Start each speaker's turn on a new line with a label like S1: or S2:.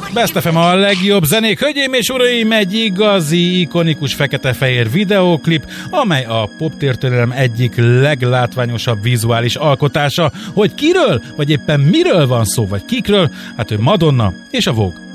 S1: Best FM a legjobb zenék. Hölgyeim és uraim, egy igazi, ikonikus fekete-fehér videóklip, amely a poptörténelem egyik leglátványosabb vizuális alkotása. Hogy kiről, vagy éppen miről van szó, vagy kikről? Hát ő Madonna és a Vogue.